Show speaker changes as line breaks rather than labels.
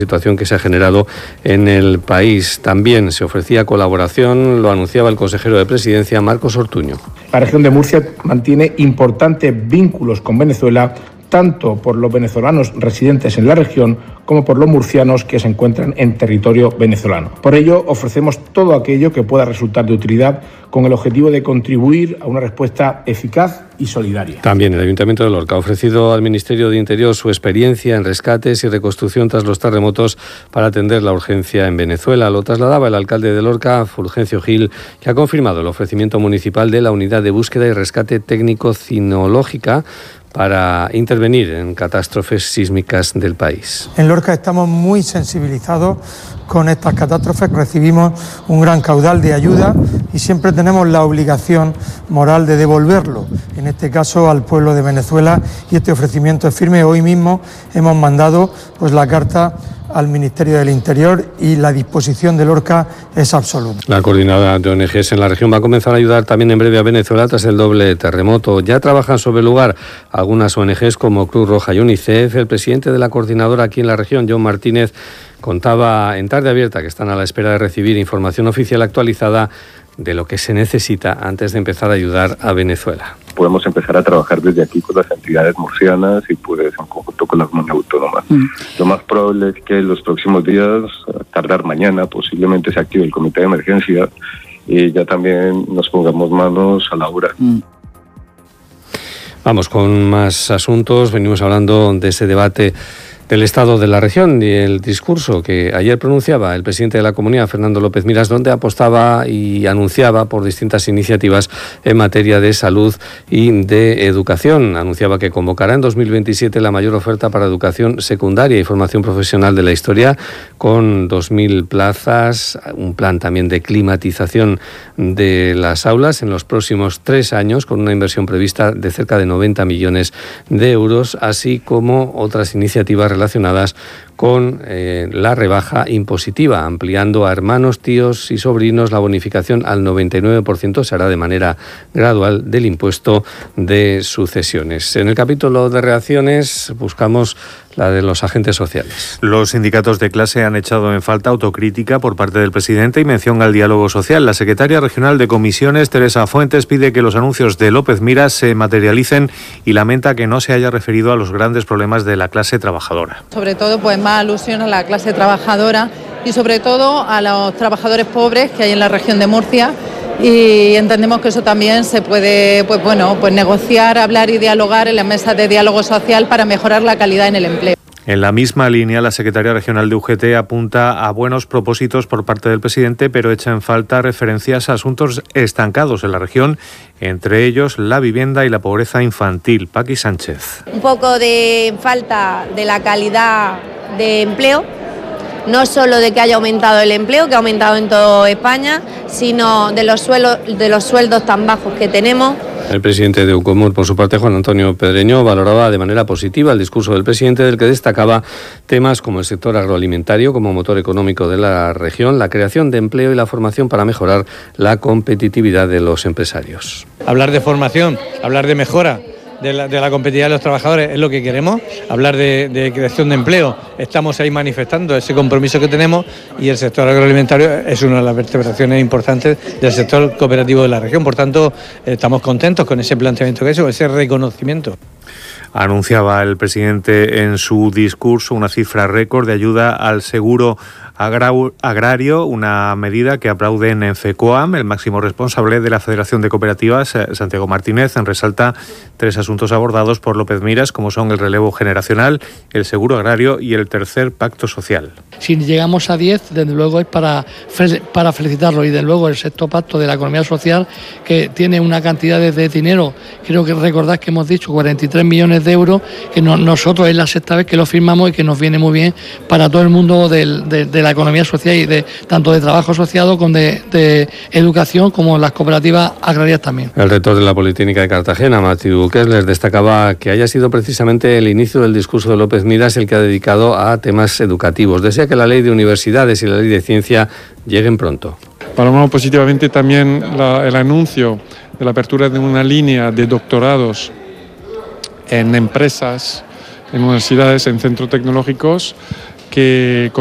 situación que se ha generado en el país. También se ofrecía colaboración, lo anunciaba el consejero de Presidencia, Marcos Ortuño.
La región de Murcia mantiene importantes vínculos con Venezuela, tanto por los venezolanos residentes en la región como por los murcianos que se encuentran en territorio venezolano. Por ello, ofrecemos todo aquello que pueda resultar de utilidad con el objetivo de contribuir a una respuesta eficaz y solidaria.
También el Ayuntamiento de Lorca ha ofrecido al Ministerio de Interior su experiencia en rescates y reconstrucción tras los terremotos para atender la urgencia en Venezuela. Lo trasladaba el alcalde de Lorca, Fulgencio Gil, que ha confirmado el ofrecimiento municipal de la Unidad de Búsqueda y Rescate Técnico-Cinológica para intervenir en catástrofes sísmicas del país.
En Lorca estamos muy sensibilizados con estas catástrofes, recibimos un gran caudal de ayuda y siempre tenemos la obligación moral de devolverlo, en este caso al pueblo de Venezuela, y este ofrecimiento es firme. Hoy mismo hemos mandado la carta al Ministerio del Interior y la disposición de Lorca es absoluta.
La coordinadora de ONGs en la región va a comenzar a ayudar también en breve a Venezuela tras el doble terremoto. Ya trabajan sobre el lugar algunas ONGs como Cruz Roja y UNICEF. El presidente de la coordinadora aquí en la región, John Martínez, contaba en Tarde Abierta que están a la espera de recibir información oficial actualizada de lo que se necesita antes de empezar a ayudar a Venezuela.
Podemos empezar a trabajar desde aquí con las entidades murcianas y pues en conjunto con la comunidad autónoma. Lo más probable es que en los próximos días, a tardar mañana, posiblemente se active el comité de emergencia y ya también nos pongamos manos a la obra.
Vamos con más asuntos. Venimos hablando de ese debate del estado de la región y el discurso que ayer pronunciaba el presidente de la Comunidad, Fernando López Miras, donde apostaba y anunciaba por distintas iniciativas en materia de salud y de educación. Anunciaba que convocará en 2027 la mayor oferta para educación secundaria y formación profesional de la historia, con 2.000 plazas, un plan también de climatización de las aulas en los próximos 3 años, con una inversión prevista de cerca de 90 millones de euros, así como otras iniciativas relacionadas con la rebaja impositiva, ampliando a hermanos, tíos y sobrinos la bonificación al 99%, se hará de manera gradual, del impuesto de sucesiones. En el capítulo de reacciones buscamos la de los agentes sociales.
Los sindicatos de clase han echado en falta autocrítica por parte del presidente y mención al diálogo social. La secretaria regional de comisiones, Teresa Fuentes, pide que los anuncios de López Miras se materialicen y lamenta que no se haya referido a los grandes problemas de la clase trabajadora.
Sobre todo, más alusión a la clase trabajadora y sobre todo a los trabajadores pobres que hay en la región de Murcia. Y entendemos que eso también se puede negociar, hablar y dialogar en las mesas de diálogo social para mejorar la calidad en el empleo.
En la misma línea, la secretaria regional de UGT apunta a buenos propósitos por parte del presidente, pero echa en falta referencias a asuntos estancados en la región, entre ellos la vivienda y la pobreza infantil. Paqui Sánchez.
Un poco de falta de la calidad de empleo, no solo de que haya aumentado el empleo, que ha aumentado en toda España, sino de los sueldos tan bajos que tenemos.
El presidente de Ucomur, por su parte, Juan Antonio Pedreño, valoraba de manera positiva el discurso del presidente, del que destacaba temas como el sector agroalimentario como motor económico de la región, la creación de empleo y la formación para mejorar la competitividad de los empresarios.
Hablar de formación, hablar de mejora de la competitividad de los trabajadores es lo que queremos, hablar de creación de empleo. Estamos ahí manifestando ese compromiso que tenemos y el sector agroalimentario es una de las vertebraciones importantes del sector cooperativo de la región. Por tanto, estamos contentos con ese planteamiento que es, ese reconocimiento.
Anunciaba el presidente en su discurso una cifra récord de ayuda al seguro agrario, una medida que aplauden en FECOAM. El máximo responsable de la Federación de Cooperativas, Santiago Martínez, resalta 3 asuntos abordados por López Miras, como son el relevo generacional, el seguro agrario y el tercer pacto social.
Si llegamos a 10, desde luego es para felicitarlo, y desde luego el sexto pacto de la economía social, que tiene una cantidad de dinero, creo que recordad que hemos dicho 43 millones de euros, que nosotros es la sexta vez que lo firmamos y que nos viene muy bien para todo el mundo de la economía social y tanto de trabajo asociado como de educación, como las cooperativas agrarias también.
El rector de la Politécnica de Cartagena, Matthew Kessler, destacaba que haya sido precisamente el inicio del discurso de López Miras el que ha dedicado a temas educativos. Desea que la ley de universidades y la ley de ciencia lleguen pronto.
Valoramos positivamente también el anuncio de la apertura de una línea de doctorados en empresas, en universidades, en centros tecnológicos, que